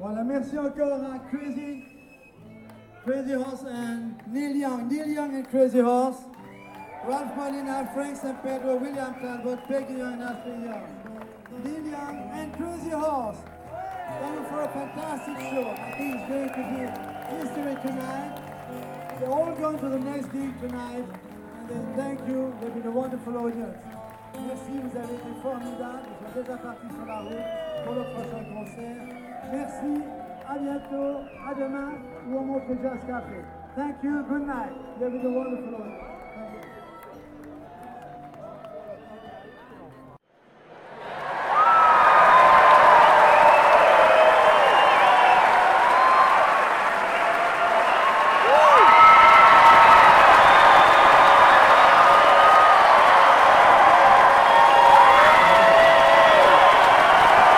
Voilà, merci encore à Crazy Horse and Neil Young and Crazy Horse, Ralph Molina, Frank St. Pedro, William Talbot, Peggy Young and Ashley Young, Neil Young and Crazy Horse. Thank you for a fantastic show. I think it's going to be history tonight. They're all going to the next gig tonight. And then thank you. They've been a wonderful audience. Merci, vous avez été formidables. Ils sont déjà partis sur la route pour le prochain concert. Merci, à bientôt, à demain, ou au Montreux Jazz Café. Thank you, good night. You've been a wonderful audience.